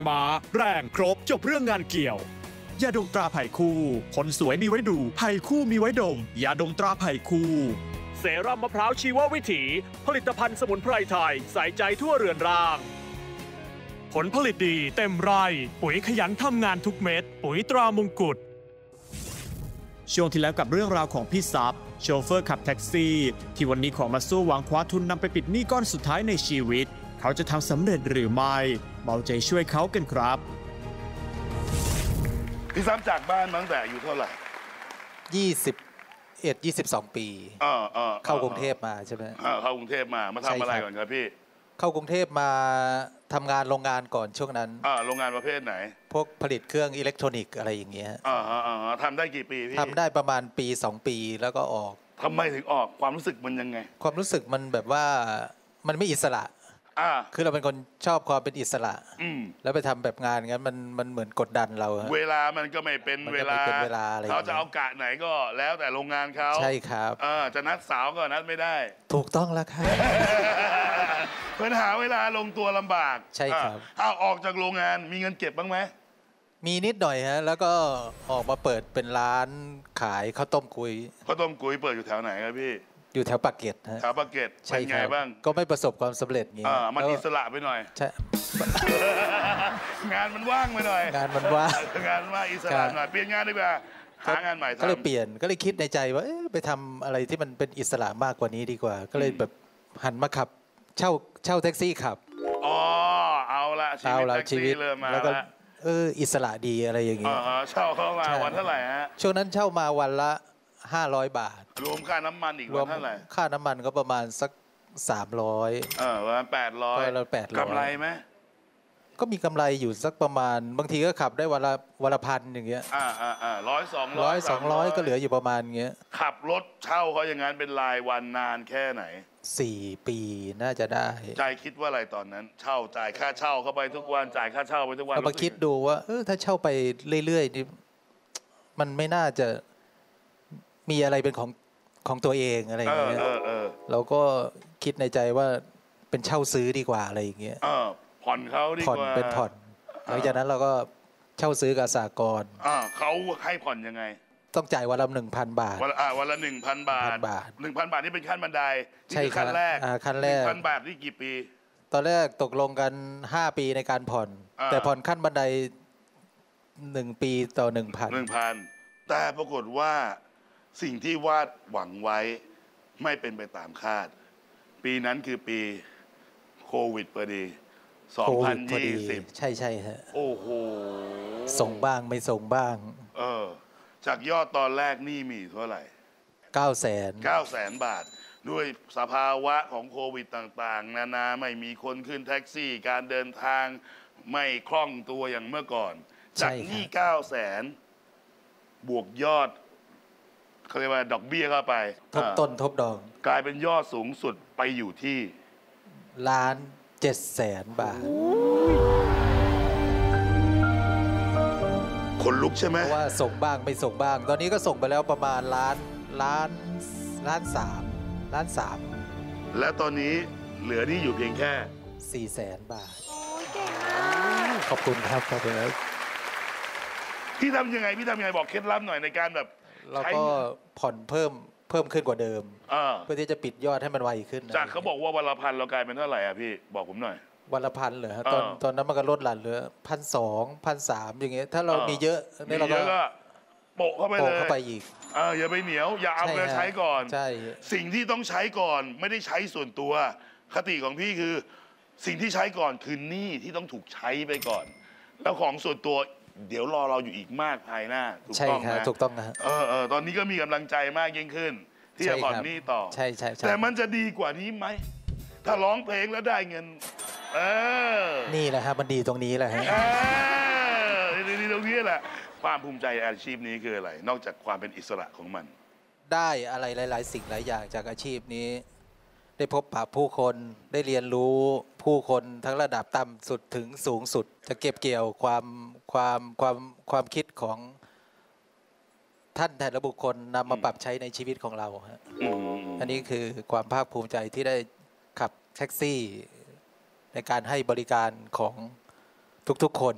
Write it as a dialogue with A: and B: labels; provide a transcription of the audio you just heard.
A: มาแรงครบจบเรื่องงานเกี่ยวยาดมตราไผ่คู่คนสวยมีไว้ดูไผ่คู่มีไว้ดมยาดมตราไผ่คู่เซรั่มมะพร้าวชีววิถีผลิตภัณฑ์สมุนไพรไทยใส่ใจทั่วเรือนร่างผลผลิตดีเต็มไร่ปุ๋ยขยันทำงานทุกเม็ดปุ๋ยตรามงกุฎช่วงที่แล้วกับเรื่องราวของพี่ซับโชเฟอร์ขับแท็กซี่ที่วันนี้ขอมาสู้หวังคว้าทุนนำไปปิดหนี้ก้อนสุดท้ายในชีวิตเขาจะทำสำเร็จหรือไม่เบาใจช่วยเขากันครับ
B: พี่ซับจากบ้านตั้งแต่อายุเท่าไหร่
C: 22 ปีเข้ากรุงเทพมาใช่ไหม
B: เข้ากรุงเทพมาทำอะไรก่อนครับพี่
C: เข้ากรุงเทพมาทำงานโรงงานก่อนช่วงนั้น
B: โรงงานประเภทไหน
C: พวกผลิตเครื่องอิเล็กทรอนิกส์อะไรอย่างเงี้ย
B: ทำได้กี่ปีพี่
C: ทำได้ประมาณปี2 ปีแล้วก็ออก
B: ทำไมถึงออกความรู้สึกมันยังไง
C: ความรู้สึกมันแบบว่ามันไม่อิสระคือเราเป็นคนชอบความเป็นอิสระแล้วไปทำแบบงานงั้นมันเหมือนกดดันเรา
B: เวลามันก็ไม่เป็นเวลาเขาจะเอากะไหนก็แล้วแต่โรงงานเขา
C: ใช่ครับ
B: จะนัดสาวก็นัดไม่ได้
C: ถูกต้องแล้วครับ
B: ปัญหาเวลาลงตัวลำบาก
C: ใช่ครับ
B: ออกจากโรงงานมีเงินเก็บบ้างไหม
C: มีนิดหน่อยฮะแล้วก็ออกมาเปิดเป็นร้านขายข้าวต้มกุย
B: ข้าวต้มกุยเปิดอยู่แถวไหนครับพี่
C: อยู่แถวปากเกร็ดฮะ
B: แถวปากเกร็ดเป็นไงบ้าง
C: ก็ไม่ประสบความสำเร็จงี้
B: มันอิสระไปหน่อย
C: ใช่
B: งานมันว่างไปหน่อย
C: งานมันว่าง
B: อิสระหน่อยเปลี่ยนงานดีกว่าหางานใหม่ทำ
C: ก็เลยเปลี่ยนก็เลยคิดในใจว่าไปทำอะไรที่มันเป็นอิสระมากกว่านี้ดีกว่าก็เลยแบบหันมาขับเช่าแท็กซี่ขับ
B: เอาละชีวิตเริ่มมาแล้ว
C: อิสระดีอะไรอย่างเงี้ย
B: เช่าเข้ามาวันเท่าไหร่ฮะ
C: ช่วงนั้นเช่ามาวันละ500 บาท
B: รวมค่าน้ำมันอีกวันเท่าไหร่
C: ค่าน้ำมันก็ประมาณสัก300
B: ประมาณ800กำไรไหม
C: ก็มีกำไรอยู่สักประมาณบางทีก็ขับได้วันละพันอย่างเงี้ย
B: 100 200
C: ก็เหลืออยู่ประมาณเงี้ย
B: ขับรถเช่าเขาอย่างนั้นเป็นรายวันนานแค่ไหน
C: 4 ปีน่าจะได้
B: ใจคิดว่าอะไรตอนนั้นเช่าจ่ายค่าเช่าเข้าไปทุกวันจ่ายค่าเช่าไปทุกวัน
C: มาคิดดูว่าถ้าเช่าไปเรื่อยๆนี่มันไม่น่าจะมีอะไรเป็นของตัวเองอะไรอย่างเงี้ยเราก็คิดในใจว่าเป็นเช่าซื้อดีกว่าอะไรอย่างเงี้ย
B: ผ่อนเขาดีกว่า
C: เป็นผ่อนหลังจากนั้นเราก็เช่าซื้อกับสหกรณ์
B: เขาให้ผ่อนยังไง
C: ต้องจ่ายวันละ 1,000 บาท
B: วันละ 1,000 บาท 1,000 บาทนี่เป็นขั้นบันได
C: ใช่
B: ขั้นแรก
C: 1,000
B: บาทนี่กี่ปี
C: ตอนแรกตกลงกัน5 ปีในการผ่อนแต่ผ่อนขั้นบันได1 ปีต่อ
B: 1,000 แต่ปรากฏว่าสิ่งที่วาดหวังไว้ไม่เป็นไปตามคาดปีนั้นคือปีโควิดพอดี2020
C: ใช่ฮะ
B: โอ้โห
C: ส่งบ้างไม่ส่งบ้าง
B: จากยอดตอนแรกนี่มีเท่าไหร่900,000 บาทด้วยสภาวะของโควิดต่างๆนานาไม่มีคนขึ้นแท็กซี่การเดินทางไม่คล่องตัวอย่างเมื่อก่อนจากหนี้900,000บวกยอดเขาเรียกว่าดอกเบี้ยเข้าไป
C: ทบต้นทบดอก
B: กลายเป็นยอดสูงสุดไปอยู่ที่
C: 1,700,000 บาท
B: คนลุกใช่ไหม
C: เพราะว่าส่งบ้างไม่ส่งบ้างตอนนี้ก็ส่งไปแล้วประมาณล้าน3
B: และตอนนี้เหลือนี่อยู่เพียงแค่
C: 400,000 บาทขอบคุณครับขอบคุณครับ
B: พี่ทำยังไงบอกเคล็ดลับหน่อยในการแบบ
C: เราก็ผ่อนเพิ่มขึ้นกว่าเดิมเพื่อที่จะปิดยอดให้มันไวขึ้น
B: จากเขาบอกว่าวันละ1,000เรากลายเป็นเท่าไหร่อ่ะพี่บอกผมหน่อย
C: วันละ1,000เหรอตอนนั้นมันก็ลดหลั่นเหลือ1,200 1,300อย่างเงี้ยถ้าเรามีเยอะเราก็
B: โปะเข้าไปเลย
C: อีก
B: อย่าไปเหนียวอย่าเอาไปใช้ก่อน
C: ใช่
B: สิ่งที่ต้องใช้ก่อนไม่ได้ใช้ส่วนตัวคติของพี่คือสิ่งที่ใช้ก่อนคือหนี้ที่ต้องถูกใช้ไปก่อนแล้วของส่วนตัวเดี๋ยวรอเราอยู่อีกมากภายหน้า
C: ถูกต้องไหมถูกต้องนะ
B: ตอนนี้ก็มีกำลังใจมากยิ่งขึ้นที่จะผ่อนหนี้ต่อ
C: ใช่
B: แต่มันจะดีกว่านี้ไหมถ้าร้องเพลงแล้วได้เงิน
C: นี่แหละครับมันดีตรงนี้แหละฮะ
B: ดีตรงนี้แหละความภูมิใจอาชีพนี้คืออะไรนอกจากความเป็นอิสระของมัน
C: ได้อะไรหลายๆสิ่งหลายอย่างจากอาชีพนี้ได้พบปะผู้คนได้เรียนรู้ผู้คนทั้งระดับต่ำสุดถึงสูงสุดจะเก็บเกี่ยวความคิดของท่านแต่ละบุคคลนำมาปรับใช้ในชีวิตของเราฮะอันนี้คือความภาคภูมิใจที่ได้ขับแท็กซี่ในการให้บริการของทุกๆคน